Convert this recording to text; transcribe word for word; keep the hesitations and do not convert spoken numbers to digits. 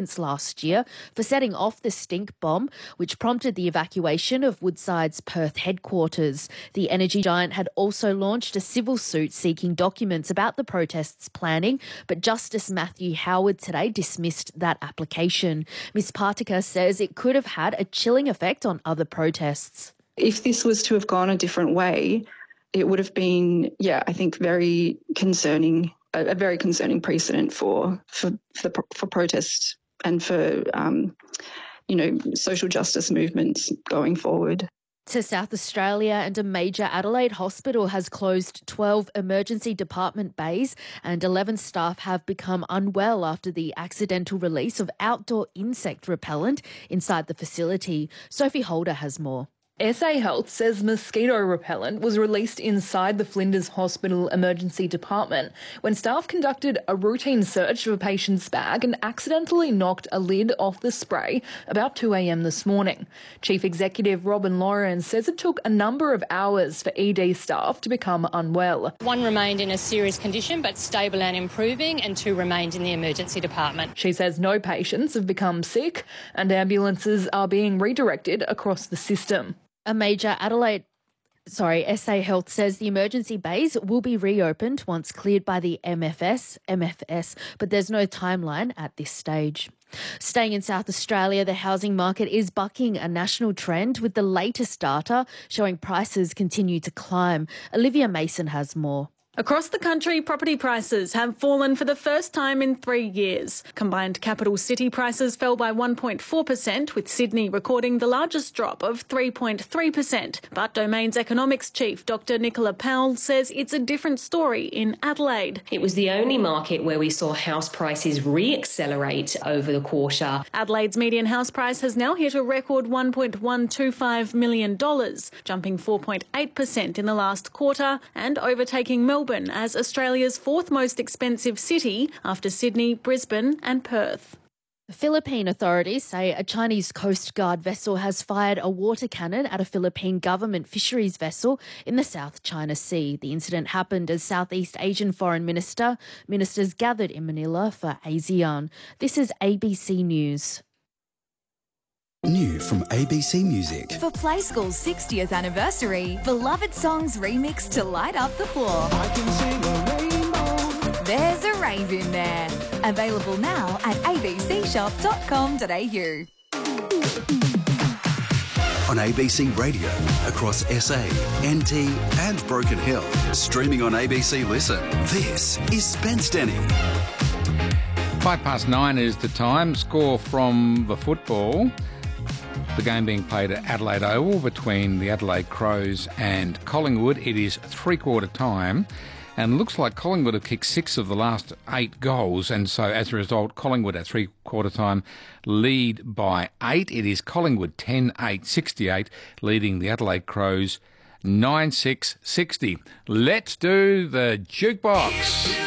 sentence last year for setting off the stink bomb, which prompted the evacuation of Woodside's Perth headquarters. The energy giant had also launched a civil suit seeking documents about the protests planning, but Justice Matthew Howard today dismissed that application. Miz Partaker says it could have had a chilling effect on other protests. If this was to have gone a different way, it would have been, yeah, I think very concerning, a, a very concerning precedent for for for, the, for protests and for, um, you know, social justice movements going forward. To South Australia, and a major Adelaide hospital has closed twelve emergency department bays and eleven staff have become unwell after the accidental release of outdoor insect repellent inside the facility. Sophie Holder has more. S A Health says mosquito repellent was released inside the Flinders Hospital Emergency Department when staff conducted a routine search of a patient's bag and accidentally knocked a lid off the spray about two a m this morning. Chief Executive Robin Lauren says it took a number of hours for E D staff to become unwell. One remained in a serious condition but stable and improving, and two remained in the emergency department. She says no patients have become sick and ambulances are being redirected across the system. A major Adelaide, sorry, S A Health says the emergency bays will be reopened once cleared by the M F S, M F S, but there's no timeline at this stage. Staying in South Australia, the housing market is bucking a national trend with the latest data showing prices continue to climb. Olivia Mason has more. Across the country, property prices have fallen for the first time in three years. Combined capital city prices fell by one point four percent, with Sydney recording the largest drop of three point three percent. But Domain's economics chief, Doctor Nicola Powell, says it's a different story in Adelaide. It was the only market where we saw house prices re-accelerate over the quarter. Adelaide's median house price has now hit a record one point one two five million dollars, jumping four point eight percent in the last quarter and overtaking Melbourne as Australia's fourth most expensive city after Sydney, Brisbane and Perth. Philippine authorities say a Chinese Coast Guard vessel has fired a water cannon at a Philippine government fisheries vessel in the South China Sea. The incident happened as Southeast Asian foreign minister ministers gathered in Manila for ASEAN. This is A B C News. New from A B C Music. For Play School's sixtieth anniversary, beloved songs remixed to light up the floor. I can sing a rainbow. There's a rave in there. Available now at a b c shop dot com dot a u. On A B C Radio, across S A, N T and Broken Hill. Streaming on A B C Listen. This is Spence Denny. Five past nine is the time. Score from the football. The game being played at Adelaide Oval between the Adelaide Crows and Collingwood. It is three-quarter time, and looks like Collingwood have kicked six of the last eight goals, and so as a result, Collingwood at three-quarter time lead by eight. It is Collingwood ten eight sixty-eight, leading the Adelaide Crows nine six sixty. Let's do the jukebox.